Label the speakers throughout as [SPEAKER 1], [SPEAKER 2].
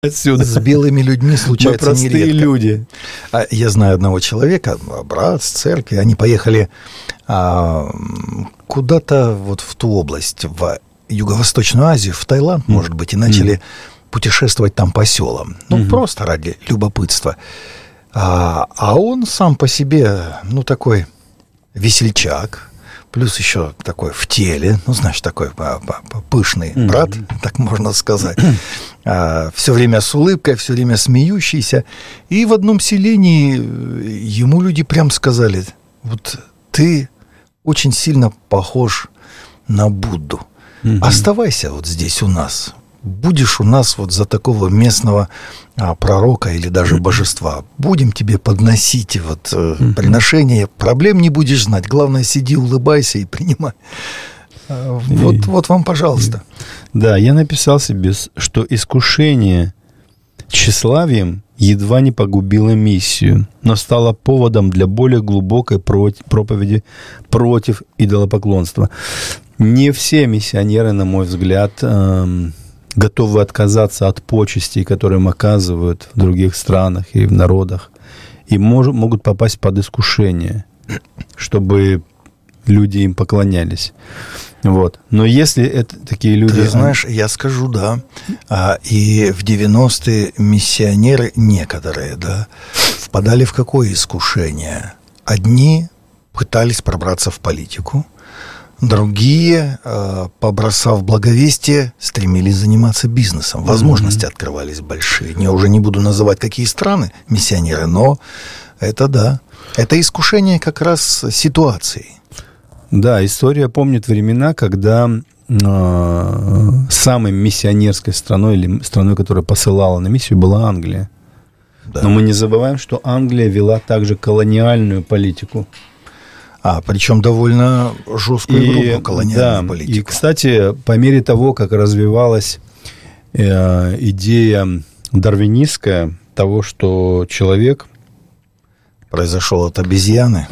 [SPEAKER 1] отсюда.
[SPEAKER 2] С белыми людьми случается
[SPEAKER 1] нередко. Мы простые люди.
[SPEAKER 2] Я знаю одного человека, брат с церкви, они поехали куда-то вот в ту область, в Юго-Восточную Азию, в Таиланд, может быть, и начали путешествовать там по селам. Просто ради любопытства. А он сам по себе, такой весельчак, плюс еще такой в теле, знаешь, такой пышный брат, так можно сказать. Все время с улыбкой, все время смеющийся. И в одном селении ему люди прям сказали: вот ты очень сильно похож на Будду. Оставайся вот здесь у нас. Будешь у нас вот за такого местного пророка или даже божества. Будем тебе подносить приношения. Проблем не будешь знать. Главное, сиди, улыбайся и принимай. Вот вам, пожалуйста.
[SPEAKER 1] Да, я написал себе, что искушение тщеславием едва не погубило миссию, но стало поводом для более глубокой проповеди против идолопоклонства. Не все миссионеры, на мой взгляд, готовы отказаться от почестей, которые им оказывают в других странах и в народах, и могут попасть под искушение, чтобы люди им поклонялись. Вот. Но если это такие люди...
[SPEAKER 2] Ты знаешь, я скажу, да. И в 90-е миссионеры некоторые, да, впадали в какое искушение? Одни пытались пробраться в политику, другие, побросав благовестие, стремились заниматься бизнесом. Возможности открывались большие. Я уже не буду называть, какие страны миссионеры, но это да. Это искушение как раз ситуации.
[SPEAKER 1] Да, история помнит времена, когда самой миссионерской страной или страной, которая посылала на миссию, была Англия. Да. Но мы не забываем, что Англия вела также колониальную политику.
[SPEAKER 2] Причем довольно жесткую и грубую колониальную политику.
[SPEAKER 1] И, кстати, по мере того, как развивалась идея дарвинистская того, что человек
[SPEAKER 2] произошел от обезьяны.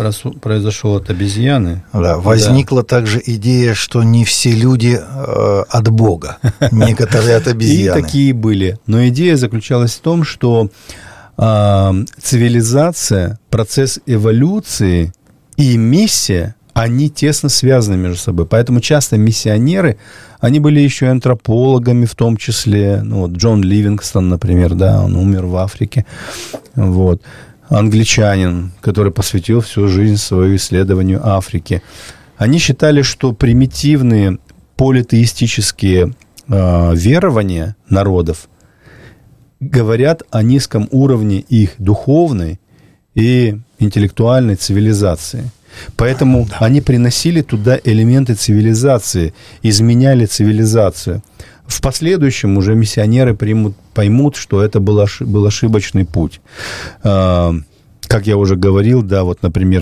[SPEAKER 2] Да, возникла также идея, что не все люди от Бога, некоторые от обезьяны.
[SPEAKER 1] И такие были. Но идея заключалась в том, что цивилизация, процесс эволюции и миссия, они тесно связаны между собой. Поэтому часто миссионеры, они были еще и антропологами в том числе. Джон Ливингстон, например, да, он умер в Африке. Вот. Англичанин, который посвятил всю жизнь свою исследованию Африки. Они считали, что примитивные политеистические верования народов говорят о низком уровне их духовной и интеллектуальной цивилизации. Поэтому они приносили туда элементы цивилизации, изменяли цивилизацию. В последующем уже миссионеры поймут, что это был ошибочный путь. Как я уже говорил, да, вот, например,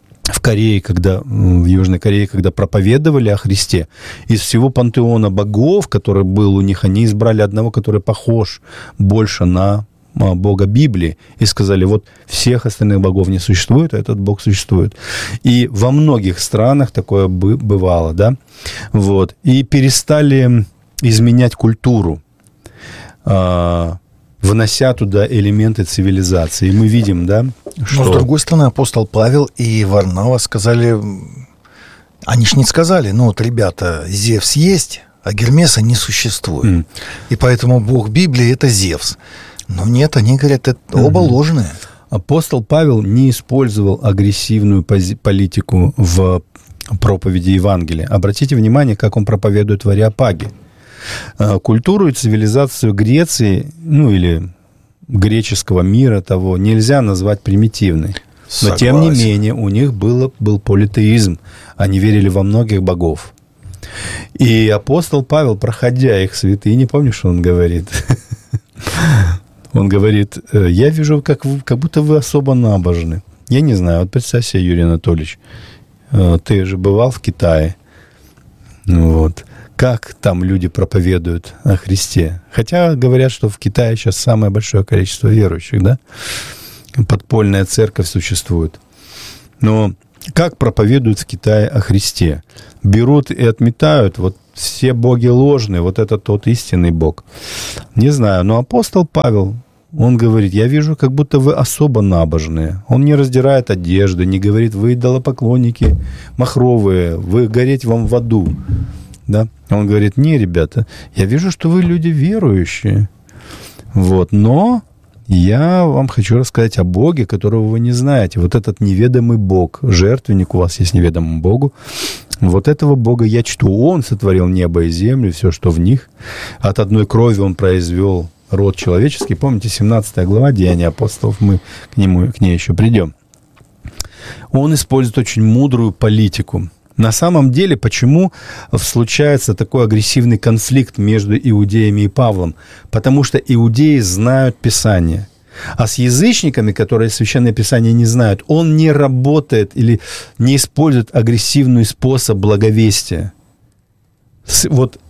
[SPEAKER 1] в Южной Корее, когда проповедовали о Христе, из всего пантеона богов, который был у них, они избрали одного, который похож больше на Бога Библии, и сказали: вот всех остальных богов не существует, а этот Бог существует. И во многих странах такое бывало, да, вот, и перестали изменять культуру, внося туда элементы цивилизации. И мы видим, да, что...
[SPEAKER 2] Но, с другой стороны, апостол Павел и Варнава сказали... Они ж не сказали: ребята, Зевс есть, а Гермеса не существует. И поэтому Бог Библии – это Зевс. Но нет, они говорят, это оба ложные.
[SPEAKER 1] Апостол Павел не использовал агрессивную политику в проповеди Евангелия. Обратите внимание, как он проповедует в Ареопаге. Культуру и цивилизацию Греции, или греческого мира того, нельзя назвать примитивной.
[SPEAKER 2] Согласен.
[SPEAKER 1] Но, тем не менее, у них был политеизм. Они верили во многих богов. И апостол Павел, проходя их святыни, помнишь, что он говорит? Он говорит: я вижу, как будто вы особо набожны. Я не знаю, вот представь себе, Юрий Анатольевич, ты же бывал в Китае. Вот. Как там люди проповедуют о Христе? Хотя говорят, что в Китае сейчас самое большое количество верующих, да? Подпольная церковь существует. Но как проповедуют в Китае о Христе. Берут и отметают, вот все боги ложные, вот это тот истинный Бог. Не знаю, но апостол Павел, он говорит, я вижу, как будто вы особо набожные. Он не раздирает одежды, не говорит, вы идолопоклонники махровые, вы гореть вам в аду. Да? Он говорит, не, ребята, я вижу, что вы люди верующие. Вот, но я вам хочу рассказать о Боге, которого вы не знаете. Вот этот неведомый Бог, жертвенник у вас есть неведомому Богу. Вот этого Бога я чту. Он сотворил небо и землю, все, что в них. От одной крови он произвел род человеческий. Помните, 17 глава Деяния апостолов, мы к ней еще придем. Он использует очень мудрую политику. На самом деле, почему случается такой агрессивный конфликт между иудеями и Павлом? Потому что иудеи знают Писание. А с язычниками, которые Священное Писание не знают, он не работает или не использует агрессивный способ благовестия. С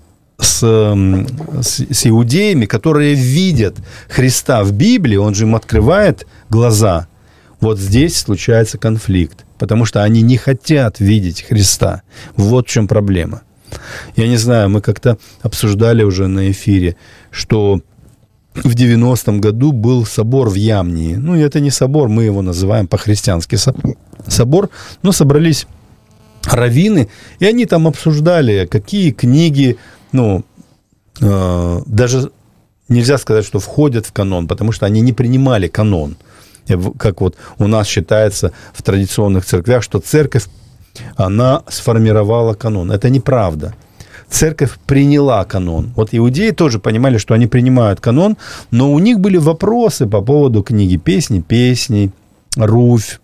[SPEAKER 1] иудеями, которые видят Христа в Библии, он же им открывает глаза. Вот здесь случается конфликт, потому что они не хотят видеть Христа. Вот в чем проблема. Я не знаю, мы как-то обсуждали уже на эфире, что в 90-м году был собор в Ямнии. Ну, это не собор, мы его называем по-христиански собор, но собрались раввины, и они там обсуждали, какие книги, даже нельзя сказать, что входят в канон, потому что они не принимали канон. Как вот у нас считается в традиционных церквях, что церковь, она сформировала канон. Это неправда. Церковь приняла канон. Вот иудеи тоже понимали, что они принимают канон, но у них были вопросы по поводу книги песней, Руфь,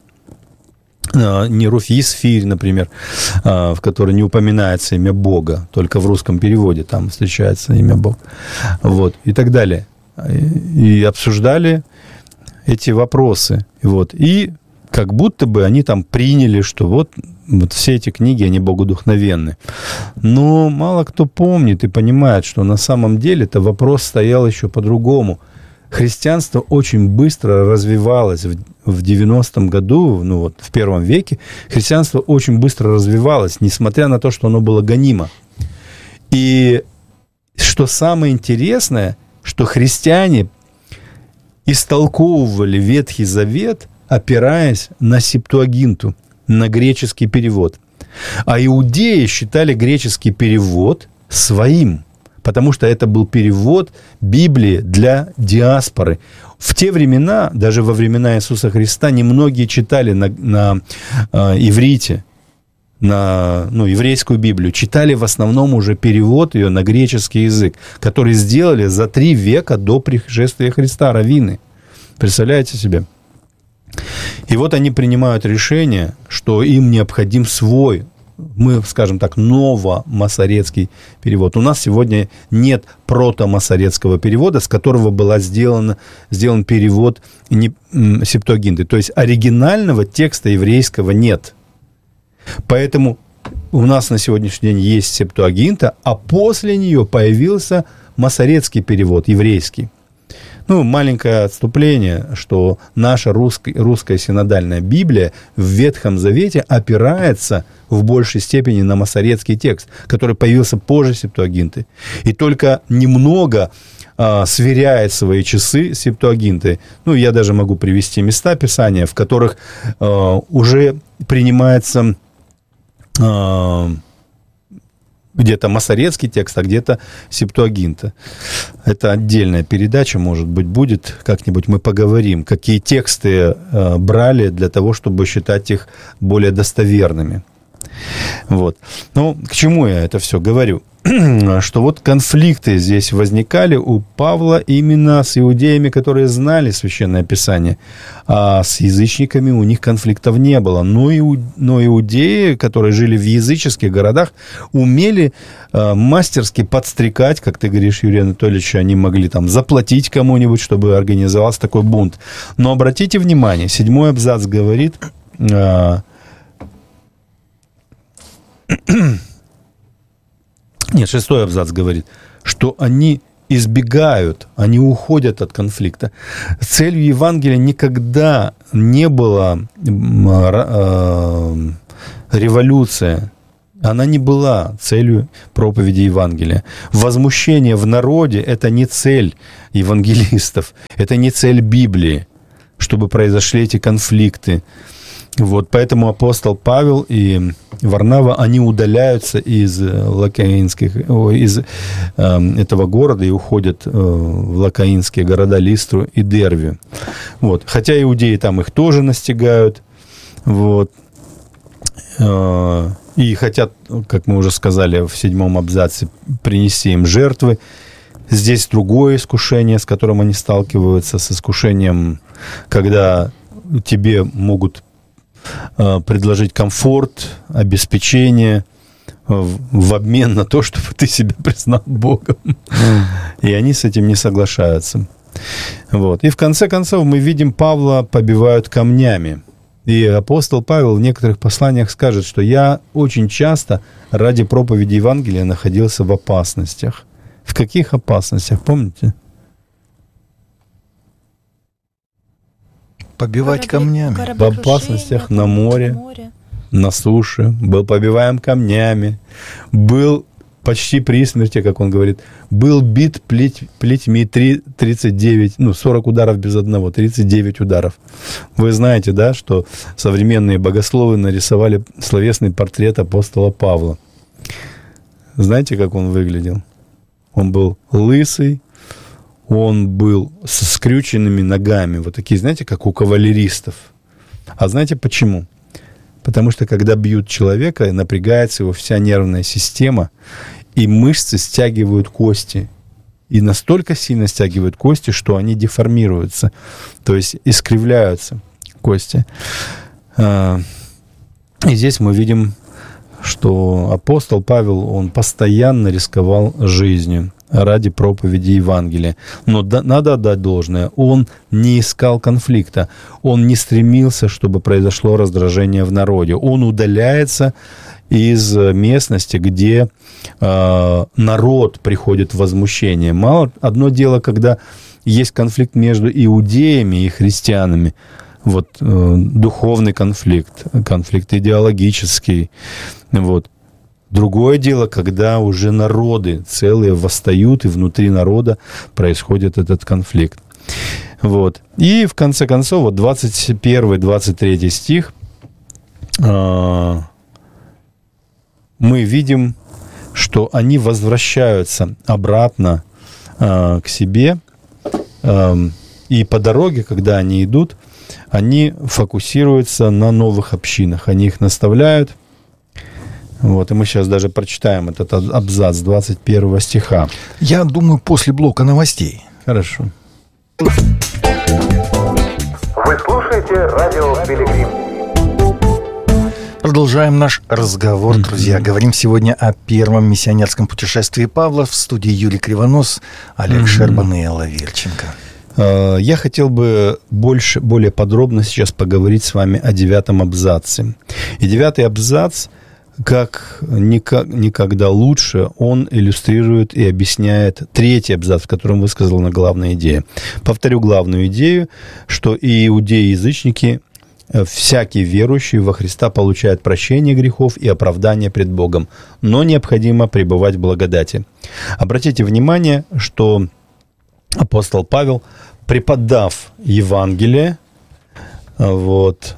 [SPEAKER 1] не Руфь, Есфирь, например, в которой не упоминается имя Бога, только в русском переводе там встречается имя Бога. Вот, и так далее. И обсуждали эти вопросы. И как будто бы они там приняли, что вот все эти книги, они богодухновенны. Но мало кто помнит и понимает, что на самом деле это вопрос стоял еще по-другому. Христианство очень быстро развивалось. В 90-м году, в первом веке, христианство очень быстро развивалось, несмотря на то, что оно было гонимо. И что самое интересное, что христиане истолковывали Ветхий Завет, опираясь на Септуагинту, на греческий перевод. А иудеи считали греческий перевод своим, потому что это был перевод Библии для диаспоры. В те времена, даже во времена Иисуса Христа, немногие читали на иврите, на еврейскую Библию, читали в основном уже перевод ее на греческий язык, который сделали за 3 века до пришествия Христа раввины. Представляете себе? И вот они принимают решение, что им необходим свой, мы скажем так, новомасоретский перевод. У нас сегодня нет протомасоретского перевода, с которого был сделан перевод Септуагинты. То есть оригинального текста еврейского нет. Поэтому у нас на сегодняшний день есть Септуагинта, а после нее появился масоретский перевод, еврейский. Маленькое отступление, что наша русская синодальная Библия в Ветхом Завете опирается в большей степени на масоретский текст, который появился позже Септуагинты. И только немного сверяет свои часы Септуагинты. Я даже могу привести места Писания, в которых уже принимается где-то масоретский текст, а где-то Септуагинта. Это отдельная передача, может быть, будет. Как-нибудь мы поговорим, какие тексты брали для того, чтобы считать их более достоверными. Вот. К чему я это все говорю? Что вот конфликты здесь возникали у Павла именно с иудеями, которые знали Священное Писание, а с язычниками у них конфликтов не было. Но иудеи, которые жили в языческих городах, умели мастерски подстрекать, как ты говоришь, Юрий Анатольевич, они могли там заплатить кому-нибудь, чтобы организовался такой бунт. Но обратите внимание, 7 абзац говорит... Нет, 6 абзац говорит, что они избегают, они уходят от конфликта. Целью Евангелия никогда не было революция, она не была целью проповеди Евангелия. Возмущение в народе – это не цель евангелистов, это не цель Библии, чтобы произошли эти конфликты. Вот, поэтому апостол Павел и Варнава, они удаляются из этого города и уходят в лакаинские города Листру и Дервию. Вот. Хотя иудеи там их тоже настигают. Вот. И хотят, как мы уже сказали в 7 абзаце, принести им жертвы. Здесь другое искушение, с которым они сталкиваются, с искушением, когда тебе могут предложить комфорт, обеспечение в обмен на то, чтобы ты себя признал Богом. И они с этим не соглашаются. Вот. И в конце концов мы видим, Павла побивают камнями. И апостол Павел в некоторых посланиях скажет, что я очень часто ради проповеди Евангелия находился в опасностях. В каких опасностях, помните?
[SPEAKER 2] Побивать камнями.
[SPEAKER 1] В опасностях на море, на суше. Был побиваем камнями. Был почти при смерти, как он говорит. Был бит плетьми 39, 40 ударов без одного, 39 ударов. Вы знаете, да, что современные богословы нарисовали словесный портрет апостола Павла. Знаете, как он выглядел? Он был лысый, он был со скрюченными ногами, вот такие, знаете, как у кавалеристов. А знаете почему? Потому что, когда бьют человека, напрягается его вся нервная система, и мышцы стягивают кости. И настолько сильно стягивают кости, что они деформируются, то есть искривляются кости. И здесь мы видим, что апостол Павел, он постоянно рисковал жизнью ради проповеди Евангелия. Но надо отдать должное, он не искал конфликта, он не стремился, чтобы произошло раздражение в народе. Он удаляется из местности, где народ приходит в возмущение. Одно дело, когда есть конфликт между иудеями и христианами, вот, духовный конфликт идеологический. Вот. Другое дело, когда уже народы целые восстают, и внутри народа происходит этот конфликт. Вот. И в конце концов, вот 21-23 стих, мы видим, что они возвращаются обратно к себе, и по дороге, когда они идут, они фокусируются на новых общинах, они их наставляют. Вот, и мы сейчас даже прочитаем этот абзац 21 стиха.
[SPEAKER 2] Я думаю, после блока новостей.
[SPEAKER 1] Хорошо.
[SPEAKER 3] Вы слушаете радио «Пилигрим».
[SPEAKER 2] Продолжаем наш разговор, друзья. Говорим сегодня о первом миссионерском путешествии Павла. В студии Юрий Кривонос, Олег Шербан и Элла Вирченко.
[SPEAKER 1] Я хотел бы более подробно сейчас поговорить с вами о 9 абзаце. И 9 абзац, как никогда лучше, он иллюстрирует и объясняет 3 абзац, в котором высказана главная идея. Повторю главную идею, что и иудеи, и язычники, всякий верующий во Христа получает прощение грехов и оправдание пред Богом, но необходимо пребывать в благодати. Обратите внимание, что апостол Павел, преподав Евангелие, вот,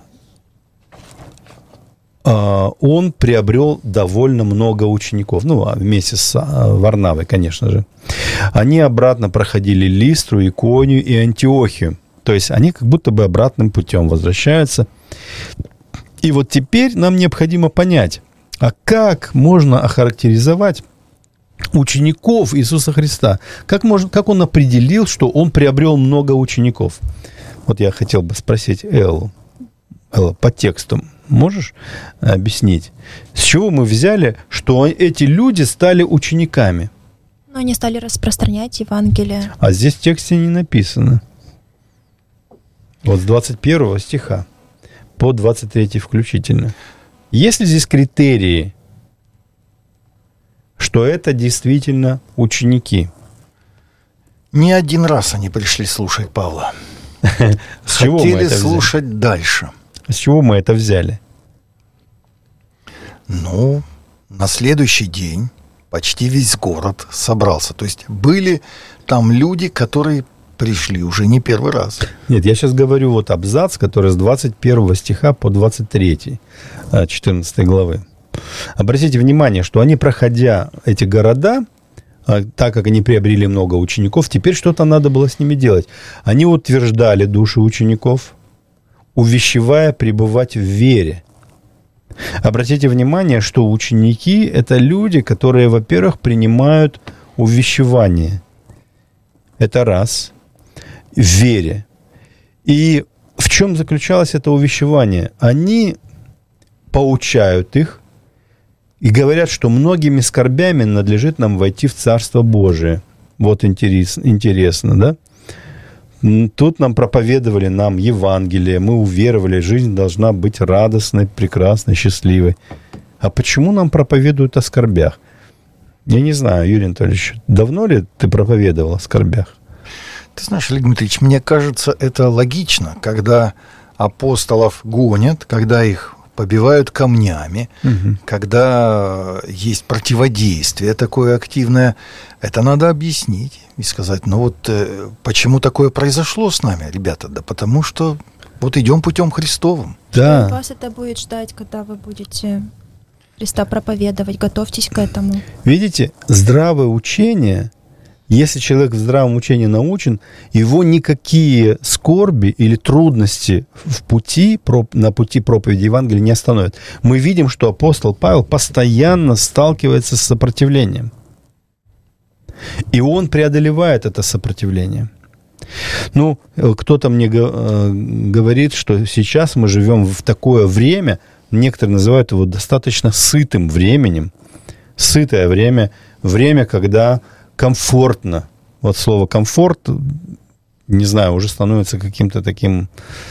[SPEAKER 1] он приобрел довольно много учеников, вместе с Варнавой, конечно же. Они обратно проходили Листру, Иконию и Антиохию. То есть они как будто бы обратным путем возвращаются. И вот теперь нам необходимо понять, а как можно охарактеризовать учеников Иисуса Христа? Как он определил, что он приобрел много учеников? Вот я хотел бы спросить Эллу. Элла, по тексту можешь объяснить, с чего мы взяли, что эти люди стали учениками?
[SPEAKER 4] Они стали распространять Евангелие.
[SPEAKER 1] А здесь в тексте не написано. Вот с 21 стиха по 23 включительно. Есть ли здесь критерии, что это действительно ученики?
[SPEAKER 2] Не один раз они пришли слушать Павла.
[SPEAKER 1] С чего мы
[SPEAKER 2] Хотели
[SPEAKER 1] это
[SPEAKER 2] слушать дальше.
[SPEAKER 1] С чего мы это взяли?
[SPEAKER 2] Ну, на следующий день почти весь город собрался. То есть были там люди, которые пришли уже не первый раз.
[SPEAKER 1] Нет, я сейчас говорю вот абзац, который с 21 стиха по 23, 14 главы. Обратите внимание, что они, проходя эти города, так как они приобрели много учеников, теперь что-то надо было с ними делать. Они утверждали души учеников, увещевая пребывать в вере. Обратите внимание, что ученики – это люди, которые, во-первых, принимают увещевание. Это раз. В вере. И в чем заключалось это увещевание? Они поучают их и говорят, что многими скорбями надлежит нам войти в Царство Божие. Вот интересно, да? Тут нам проповедовали нам Евангелие, мы уверовали, жизнь должна быть радостной, прекрасной, счастливой. А почему нам проповедуют о скорбях? Я не знаю, Юрий Анатольевич, давно ли ты проповедовал о скорбях?
[SPEAKER 2] Ты знаешь, Олег Дмитриевич, мне кажется, это логично, когда апостолов гонят, когда их побивают камнями, когда есть противодействие такое активное, это надо объяснить и сказать, ну вот почему такое произошло с нами, ребята? Да потому что вот идем путем Христовым.
[SPEAKER 1] Да.
[SPEAKER 4] Вас это будет ждать, когда вы будете Христа проповедовать. Готовьтесь к этому.
[SPEAKER 1] Видите, здравое учение, если человек в здравом учении научен, его никакие скорби или трудности на пути проповеди Евангелия не остановят. Мы видим, что апостол Павел постоянно сталкивается с сопротивлением. И он преодолевает это сопротивление. Ну, кто-то мне говорит, что сейчас мы живем в такое время, некоторые называют его достаточно сытым временем. Сытое время, когда комфортно. Вот слово «комфорт», не знаю, уже становится каким-то таким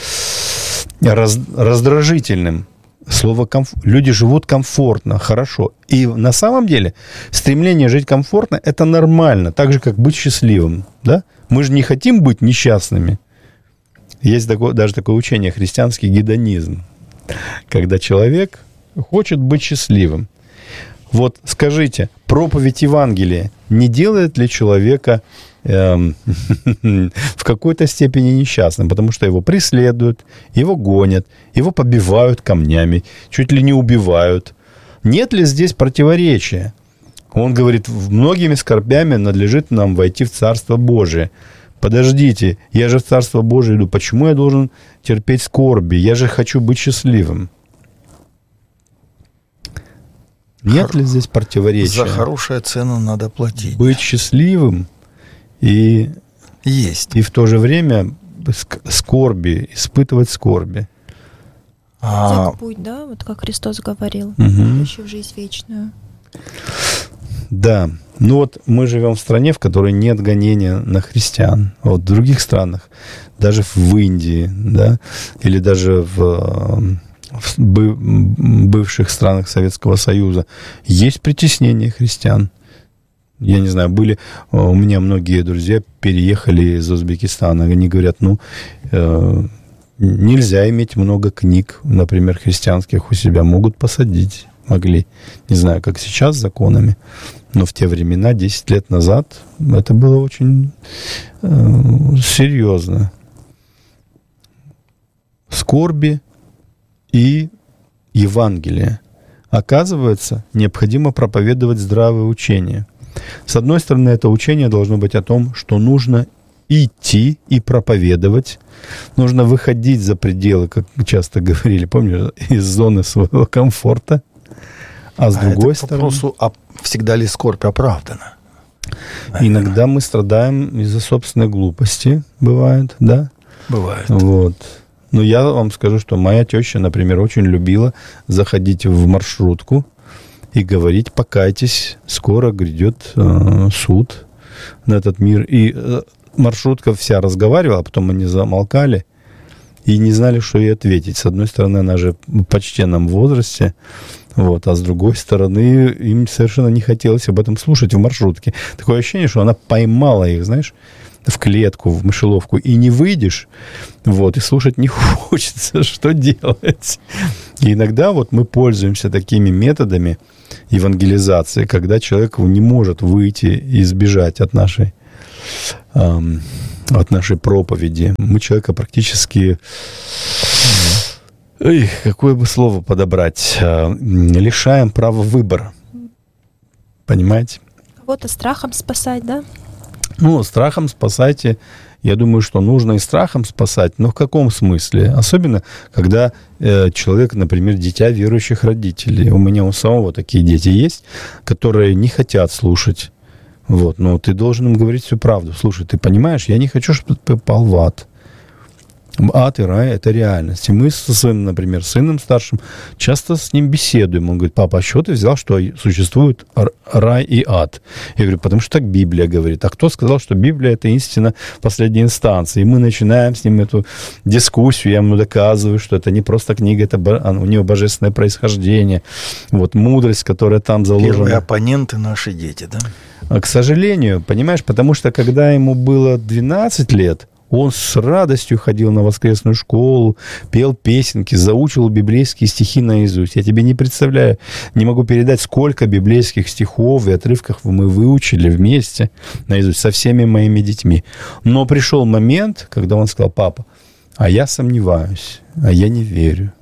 [SPEAKER 1] раздражительным. Слово люди живут комфортно, хорошо. И на самом деле стремление жить комфортно – это нормально, так же, как быть счастливым. Да? Мы же не хотим быть несчастными. Есть даже такое учение – христианский гедонизм, когда человек хочет быть счастливым. Вот скажите, проповедь Евангелия не делает ли человека в какой-то степени несчастным, потому что его преследуют, его гонят, его побивают камнями, чуть ли не убивают. Нет ли здесь противоречия? Он говорит, многими скорбями надлежит нам войти в Царство Божие. Подождите, я же в Царство Божие иду, почему я должен терпеть скорби? Я же хочу быть счастливым. Нет ли здесь противоречия?
[SPEAKER 2] За хорошую цену надо платить.
[SPEAKER 1] Быть счастливым и в то же время скорби, испытывать скорби.
[SPEAKER 4] Взять путь, да, вот как Христос говорил, идущий в жизнь вечную.
[SPEAKER 1] Да, ну вот мы живем в стране, в которой нет гонения на христиан. Вот в других странах, даже в Индии, да, или даже в бывших странах Советского Союза есть притеснение христиан. Я не знаю, у меня многие друзья переехали из Узбекистана. Они говорят, нельзя иметь много книг, например, христианских у себя. Могли. Не знаю, как сейчас с законами, но в те времена, 10 лет назад, это было очень серьезно. Скорби и Евангелие. Оказывается, необходимо проповедовать здравое учение. С одной стороны, это учение должно быть о том, что нужно идти и проповедовать. Нужно выходить за пределы, как часто говорили, помнишь, из зоны своего комфорта. А с другой стороны...
[SPEAKER 2] вопросу, всегда ли скорбь оправдана?
[SPEAKER 1] Иногда мы страдаем из-за собственной глупости. Бывает, да?
[SPEAKER 2] Бывает.
[SPEAKER 1] Вот. Но я вам скажу, что моя теща, например, очень любила заходить в маршрутку и говорить: покайтесь, скоро грядет суд на этот мир. И маршрутка вся разговаривала, а потом они замолкали и не знали, что ей ответить. С одной стороны, она же в почтенном возрасте, вот, а с другой стороны, им совершенно не хотелось об этом слушать в маршрутке. Такое ощущение, что она поймала их, знаешь, в клетку, в мышеловку, и не выйдешь, вот, и слушать не хочется, что делать. И иногда вот мы пользуемся такими методами евангелизации, когда человек не может выйти и избежать от нашей проповеди. Мы человека практически, какое бы слово подобрать, лишаем права выбора. Понимаете?
[SPEAKER 4] Кого-то страхом спасать, да?
[SPEAKER 1] Ну, страхом спасайте. Я думаю, что нужно и страхом спасать, но в каком смысле? Особенно, когда человек, например, дитя верующих родителей. У меня у самого такие дети есть, которые не хотят слушать. Вот, но ты должен им говорить всю правду. Слушай, ты понимаешь, я не хочу, чтобы ты попал в ад. Ад и рай – это реальность. И мы со своим, например, сыном старшим часто с ним беседуем. Он говорит: папа, а с чего ты взял, что существует рай и ад? Я говорю: потому что так Библия говорит. А кто сказал, что Библия – это истина последней инстанции? И мы начинаем с ним эту дискуссию. Я ему доказываю, что это не просто книга, это у нее божественное происхождение. Вот мудрость, которая там заложена.
[SPEAKER 2] Первые оппоненты – наши дети, да?
[SPEAKER 1] К сожалению, понимаешь, потому что когда ему было 12 лет, он с радостью ходил на воскресную школу, пел песенки, заучивал библейские стихи наизусть. Я тебе не представляю, не могу передать, сколько библейских стихов и отрывков мы выучили вместе наизусть со всеми моими детьми. Но пришел момент, когда он сказал: папа, а я сомневаюсь, а я не верю.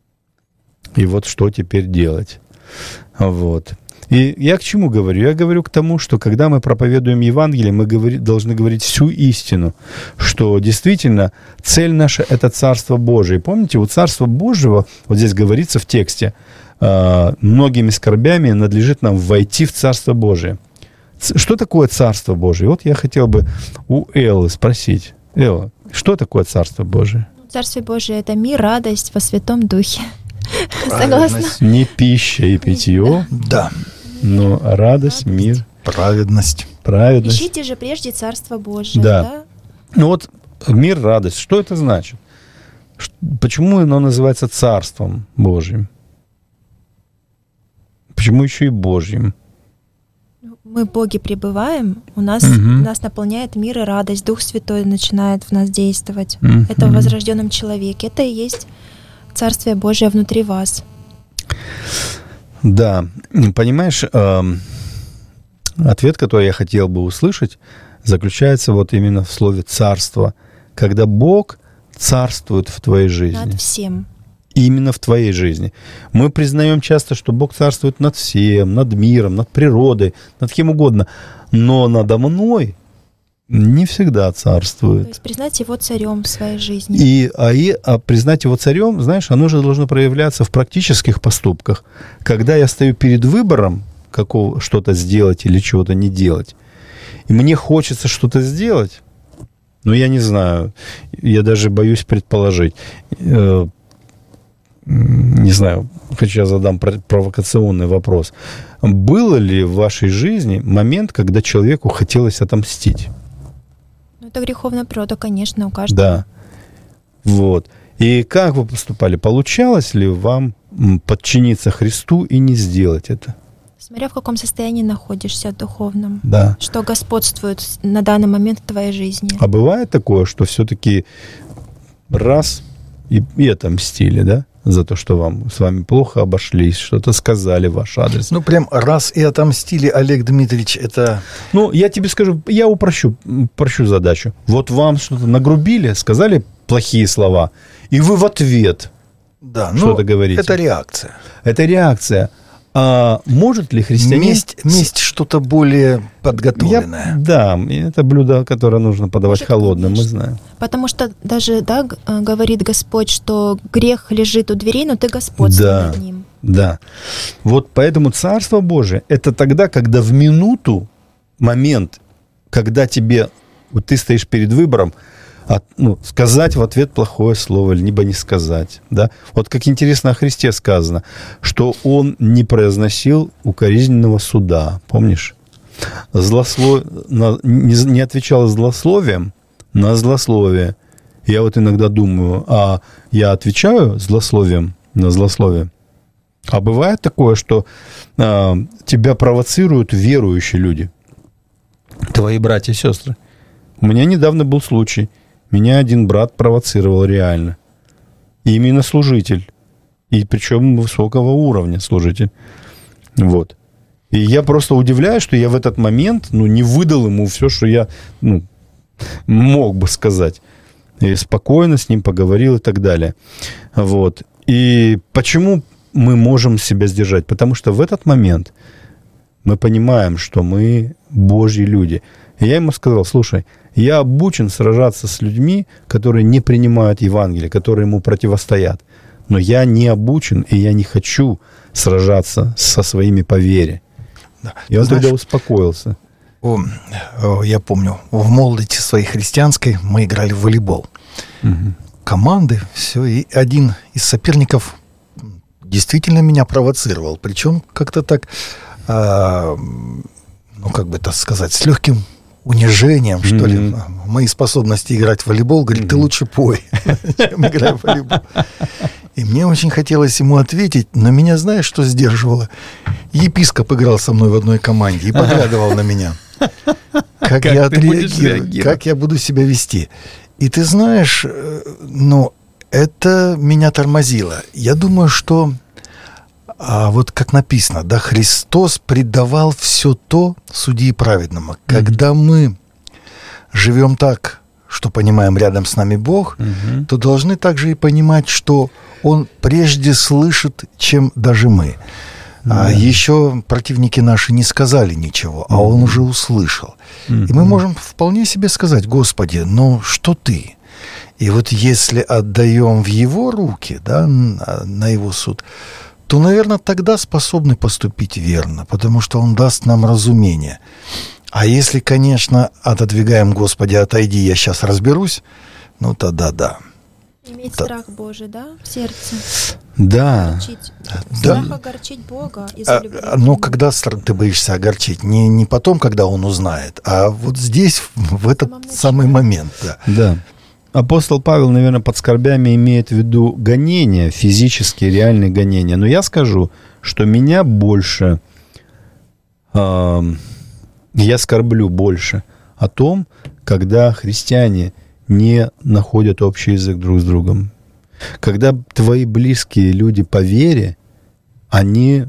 [SPEAKER 1] И вот что теперь делать? Вот. И я к чему говорю? Я говорю к тому, что когда мы проповедуем Евангелие, мы должны говорить всю истину, что действительно цель наша – это Царство Божие. И помните, у Царства Божьего, вот здесь говорится в тексте, многими скорбями надлежит нам войти в Царство Божие. Что такое Царство Божие? Вот я хотел бы у Эллы спросить. Элла, что такое Царство Божие?
[SPEAKER 4] Царство Божие – это мир, радость во Святом Духе. Согласна?
[SPEAKER 1] Не пища и питье.
[SPEAKER 2] Да.
[SPEAKER 1] Но радость, мир,
[SPEAKER 2] праведность.
[SPEAKER 4] Ищите же прежде Царство Божие. Да.
[SPEAKER 1] Ну вот мир, радость. Что это значит? Почему оно называется Царством Божьим? Почему еще и Божьим?
[SPEAKER 4] Мы в Боге пребываем, нас наполняет мир и радость. Дух Святой начинает в нас действовать. Это в возрожденном человеке. Это и есть Царствие Божие внутри вас.
[SPEAKER 1] Да, понимаешь, ответ, который я хотел бы услышать, заключается вот именно в слове «царство», когда Бог царствует в твоей жизни.
[SPEAKER 4] Над всем.
[SPEAKER 1] Именно в твоей жизни. Мы признаем часто, что Бог царствует над всем, над миром, над природой, над кем угодно, но надо мной не всегда царствует.
[SPEAKER 4] То есть признать Его царем в своей жизни.
[SPEAKER 1] А признать Его царем, знаешь, оно же должно проявляться в практических поступках. Когда я стою перед выбором, что-то сделать или чего-то не делать, и мне хочется что-то сделать, но я не знаю, я даже боюсь предположить. Не знаю, хочу я задам провокационный вопрос. Было ли в вашей жизни момент, когда человеку хотелось отомстить?
[SPEAKER 4] Это греховная природа, конечно, у каждого.
[SPEAKER 1] Да. Вот. И как вы поступали? Получалось ли вам подчиниться Христу и не сделать это?
[SPEAKER 4] Смотря в каком состоянии находишься духовном.
[SPEAKER 1] Да.
[SPEAKER 4] Что господствует на данный момент в твоей жизни.
[SPEAKER 1] А бывает такое, что все-таки раз и отомстили, да? За то, что с вами плохо обошлись, что-то сказали в ваш адрес.
[SPEAKER 2] Ну, прям раз и отомстили, Олег Дмитриевич, это...
[SPEAKER 1] Ну, я тебе скажу, я упрощу задачу. Вот вам что-то нагрубили, сказали плохие слова, и вы в ответ что-то говорите.
[SPEAKER 2] Это реакция.
[SPEAKER 1] Это реакция. А может ли христианин...
[SPEAKER 2] Месть что-то более подготовленное.
[SPEAKER 1] Да, это блюдо, которое нужно подавать холодным, мы знаем.
[SPEAKER 4] Потому что даже, говорит Господь, что грех лежит у дверей, но ты господствуешь над ним.
[SPEAKER 1] Да. Вот поэтому Царство Божие – это тогда, когда в минуту, момент, когда ты стоишь перед выбором, сказать в ответ плохое слово, либо не сказать. Да? Вот как интересно о Христе сказано, что Он не произносил укоризненного суда. Помнишь? Не отвечал злословием на злословие. Я вот иногда думаю, а я отвечаю злословием на злословие? А бывает такое, что тебя провоцируют верующие люди, твои братья и сестры. У меня недавно был случай. Меня один брат провоцировал реально. Именно служитель. И причем высокого уровня служитель. Вот. И я просто удивляюсь, что я в этот момент, не выдал ему все, что я, мог бы сказать. И спокойно с ним поговорил и так далее. Вот. И почему мы можем себя сдержать? Потому что в этот момент мы понимаем, что мы Божьи люди. И я ему сказал: слушай, я обучен сражаться с людьми, которые не принимают Евангелие, которые ему противостоят. Но я не обучен, и я не хочу сражаться со своими по вере.
[SPEAKER 2] Да.
[SPEAKER 1] И он тогда успокоился.
[SPEAKER 2] Я помню, в молодости своей христианской мы играли в волейбол. Угу. Команды, все, и один из соперников действительно меня провоцировал. Причем как-то так, как бы это сказать, с легким унижением, что ли, мои способности играть в волейбол. Говорит, ты лучше пой, чем играй в волейбол. И мне очень хотелось ему ответить, но меня, знаешь, что сдерживало? Епископ играл со мной в одной команде и поглядывал на меня. Как я отреагирую, как я буду себя вести. И ты знаешь, это меня тормозило. Я думаю, что, вот как написано, да, Христос предавал все то судьи праведному. Когда мы живем так, что понимаем, рядом с нами Бог, то должны также и понимать, что Он прежде слышит, чем даже мы. Еще противники наши не сказали ничего, а Он уже услышал. И мы можем вполне себе сказать: Господи, что Ты? И вот если отдаем в Его руки, да, на Его суд, то, наверное, тогда способны поступить верно, потому что Он даст нам разумение. А если, конечно, отодвигаем: Господи, отойди, я сейчас разберусь, тогда да.
[SPEAKER 4] Иметь страх Божий, да, в сердце?
[SPEAKER 1] Да.
[SPEAKER 4] Страх огорчить Бога из-за любви.
[SPEAKER 2] Но когда ты боишься огорчить? Не потом, когда Он узнает, а вот здесь, в этот самый момент.
[SPEAKER 1] Да. Апостол Павел, наверное, под скорбями имеет в виду гонения, физические, реальные гонения. Но я скажу, что меня больше... я скорблю больше о том, когда христиане не находят общий язык друг с другом. Когда твои близкие люди по вере, они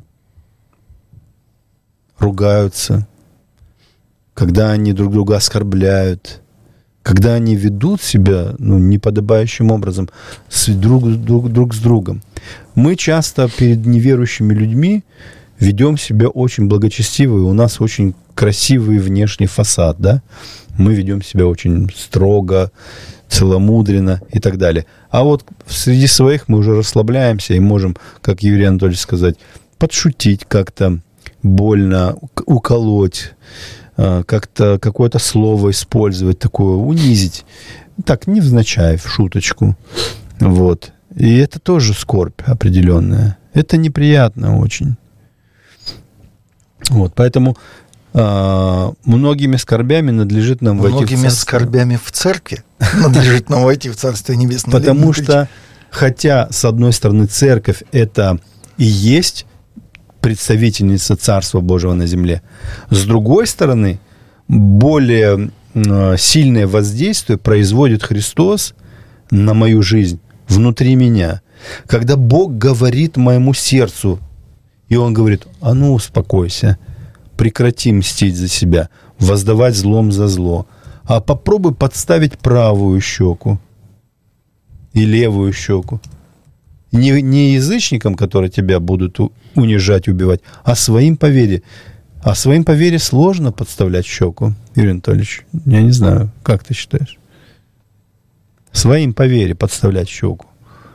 [SPEAKER 1] ругаются, когда они друг друга оскорбляют, когда они ведут себя неподобающим образом друг с другом. Мы часто перед неверующими людьми ведем себя очень благочестиво, и у нас очень красивый внешний фасад, да? Мы ведем себя очень строго, целомудренно и так далее. А вот среди своих мы уже расслабляемся и можем, как Юрий Анатольевич сказать, подшутить как-то, больно уколоть, как-то какое-то слово использовать такое, унизить. Так, невзначай, в шуточку. Вот. И это тоже скорбь определенная. Это неприятно очень. Вот, поэтому многими скорбями надлежит нам войти в Царствие.
[SPEAKER 2] Многими скорбями в церкви надлежит нам войти в Царствие Небесное.
[SPEAKER 1] Потому что, хотя, с одной стороны, церковь — это и есть представительница Царства Божьего на земле, с другой стороны, более сильное воздействие производит Христос на мою жизнь, внутри меня. Когда Бог говорит моему сердцу, и Он говорит: успокойся, прекрати мстить за себя, воздавать злом за зло, а попробуй подставить правую щеку и левую щеку. Не язычникам, которые тебя будут унижать, убивать, а своим по вере. А своим по вере сложно подставлять щеку, Юрий Анатольевич. Я не знаю, как ты считаешь? Своим по вере подставлять щеку.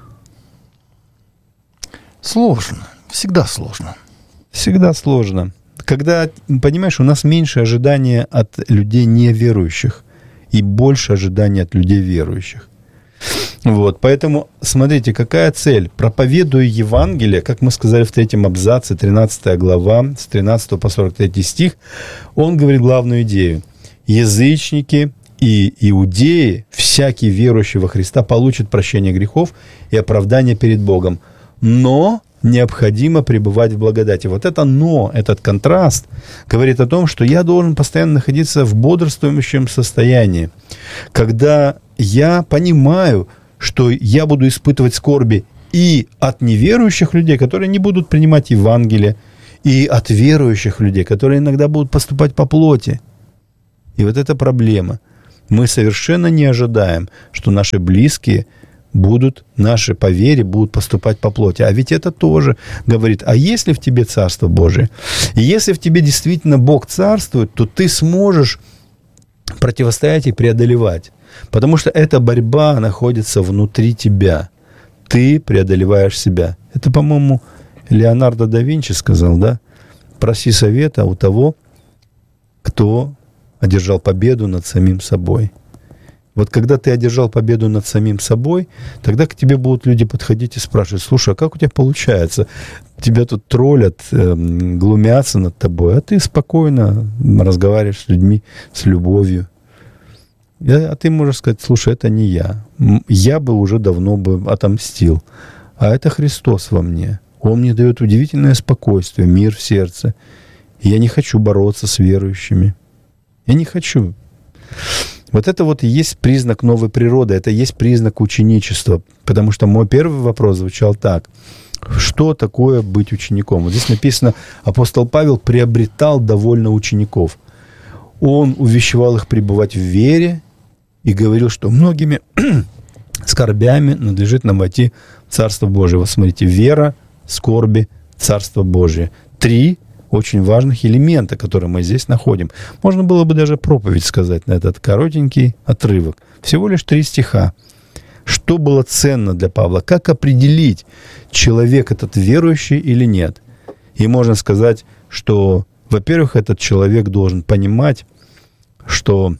[SPEAKER 2] Сложно. Всегда сложно.
[SPEAKER 1] Всегда сложно. Когда, понимаешь, у нас меньше ожидания от людей неверующих и больше ожидания от людей верующих. Вот, поэтому, смотрите, какая цель? Проповедуя Евангелие, как мы сказали в 3 абзаце, 13 глава, с 13 по 43 стих, он говорит главную идею. Язычники и иудеи, всякий верующий во Христа, получат прощение грехов и оправдание перед Богом. Но необходимо пребывать в благодати. Вот это «но», этот контраст говорит о том, что я должен постоянно находиться в бодрствующем состоянии. Когда я понимаю, что я буду испытывать скорби и от неверующих людей, которые не будут принимать Евангелие, и от верующих людей, которые иногда будут поступать по плоти. И вот эта проблема. Мы совершенно не ожидаем, что наши близкие будут, наши по вере будут поступать по плоти. А ведь это тоже говорит, а если в тебе Царство Божие, и если в тебе действительно Бог царствует, то ты сможешь противостоять и преодолевать. Потому что эта борьба находится внутри тебя. Ты преодолеваешь себя. Это, по-моему, Леонардо да Винчи сказал, да? Проси совета у того, кто одержал победу над самим собой. Вот когда ты одержал победу над самим собой, тогда к тебе будут люди подходить и спрашивать, слушай, а как у тебя получается? Тебя тут троллят, глумятся над тобой, а ты спокойно разговариваешь с людьми с любовью. А ты можешь сказать, слушай, это не я. Я бы уже давно бы отомстил. А это Христос во мне. Он мне дает удивительное спокойствие, мир в сердце. И я не хочу бороться с верующими. Я не хочу. Вот это вот и есть признак новой природы, это и есть признак ученичества. Потому что мой первый вопрос звучал так. Что такое быть учеником? Вот здесь написано, апостол Павел приобретал довольно учеников. Он увещевал их пребывать в вере и говорил, что многими скорбями надлежит нам войти в Царство Божие. Вот смотрите, вера, скорби, Царство Божие. 3 очень важных элемента, которые мы здесь находим. Можно было бы даже проповедь сказать на этот коротенький отрывок. Всего лишь 3 стиха. Что было ценно для Павла? Как определить, человек этот верующий или нет? И можно сказать, что, во-первых, этот человек должен понимать, что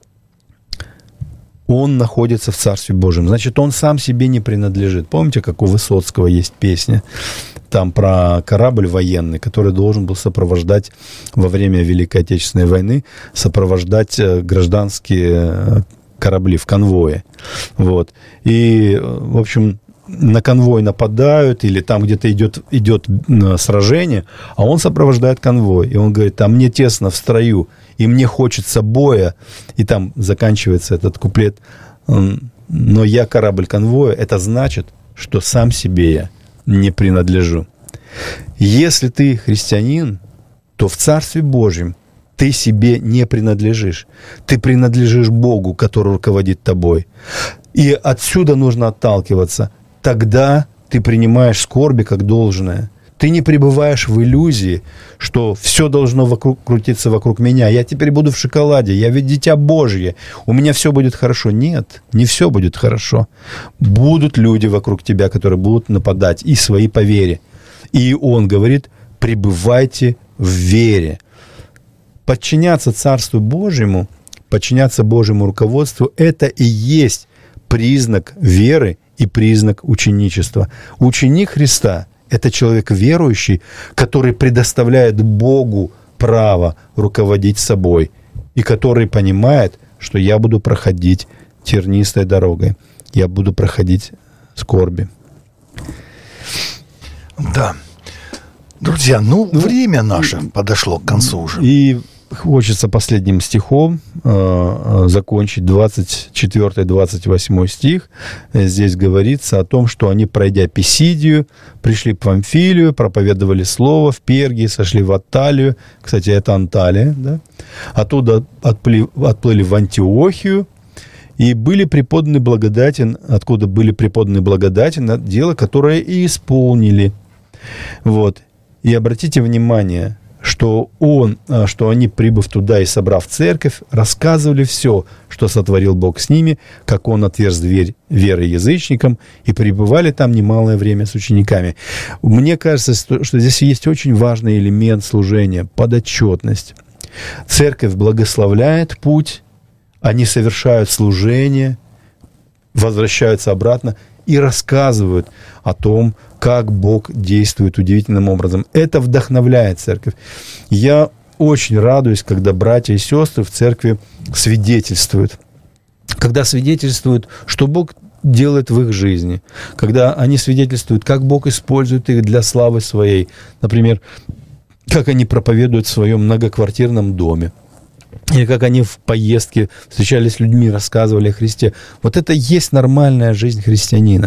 [SPEAKER 1] он находится в Царстве Божьем. Значит, он сам себе не принадлежит. Помните, как у Высоцкого есть песня? Там про корабль военный, который должен был сопровождать во время Великой Отечественной войны, сопровождать гражданские корабли в конвое. Вот. И, в общем, на конвой нападают, или там где-то идет сражение, а он сопровождает конвой. И он говорит, а мне тесно в строю, и мне хочется боя. И там заканчивается этот куплет. Но я корабль конвоя, это значит, что сам себе я не принадлежу. Если ты христианин, то в Царстве Божьем ты себе не принадлежишь. Ты принадлежишь Богу, который руководит тобой. И отсюда нужно отталкиваться. Тогда ты принимаешь скорби как должное. Ты не пребываешь в иллюзии, что все должно крутиться вокруг меня. Я теперь буду в шоколаде, я ведь дитя Божье, у меня все будет хорошо. Нет, не все будет хорошо. Будут люди вокруг тебя, которые будут нападать, и свои по вере. И он говорит, пребывайте в вере. Подчиняться Царству Божьему, подчиняться Божьему руководству, это и есть признак веры и признак ученичества. Ученик Христа – это человек верующий, который предоставляет Богу право руководить собой и который понимает, что я буду проходить тернистой дорогой, я буду проходить скорби.
[SPEAKER 2] Да. Друзья, время наше подошло к концу уже.
[SPEAKER 1] И хочется последним стихом закончить 24-28 стих. Здесь говорится о том, что они, пройдя Писидию, пришли в Памфилию, проповедовали слово в Пергии, сошли в Атталию. Кстати, это Анталия. Да? Оттуда отплыли в Антиохию и были преподаны благодати, откуда были преподаны благодати на дело, которое и исполнили. Вот. И обратите внимание, что они, прибыв туда и собрав церковь, рассказывали все, что сотворил Бог с ними, как Он отверз дверь веры язычникам, и пребывали там немалое время с учениками. Мне кажется, что здесь есть очень важный элемент служения – подотчетность. Церковь благословляет путь, они совершают служение, возвращаются обратно и рассказывают о том, как Бог действует удивительным образом. Это вдохновляет церковь. Я очень радуюсь, когда братья и сестры в церкви свидетельствуют. Когда свидетельствуют, что Бог делает в их жизни. Когда они свидетельствуют, как Бог использует их для славы своей. Например, как они проповедуют в своем многоквартирном доме. Или как они в поездке встречались с людьми, рассказывали о Христе. Вот это и есть нормальная жизнь христианина.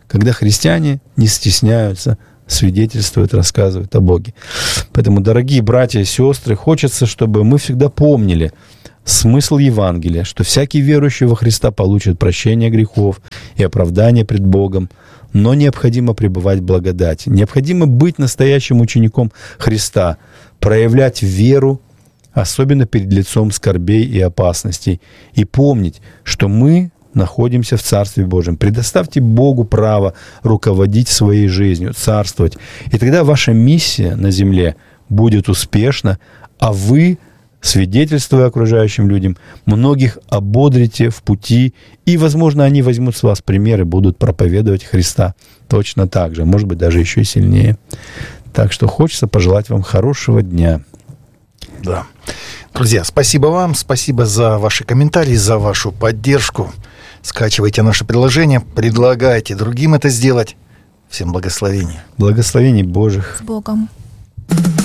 [SPEAKER 1] когда христиане не стесняются, свидетельствуют, рассказывают о Боге. Поэтому, дорогие братья и сестры, хочется, чтобы мы всегда помнили смысл Евангелия, что всякий верующий во Христа получит прощение грехов и оправдание пред Богом, но необходимо пребывать в благодати. Необходимо быть настоящим учеником Христа, проявлять веру, особенно перед лицом скорбей и опасностей, и помнить, что мы находимся в Царстве Божьем. Предоставьте Богу право руководить своей жизнью, царствовать. И тогда ваша миссия на земле будет успешна, а вы, свидетельствуя окружающим людям, многих ободрите в пути, и, возможно, они возьмут с вас пример и будут проповедовать Христа точно так же, может быть, даже еще и сильнее. Так что хочется пожелать вам хорошего дня.
[SPEAKER 2] Да. Друзья, спасибо вам, спасибо за ваши комментарии, за вашу поддержку. Скачивайте наше приложение, предлагайте другим это сделать. Всем благословений.
[SPEAKER 1] Благословений Божьих.
[SPEAKER 4] С Богом.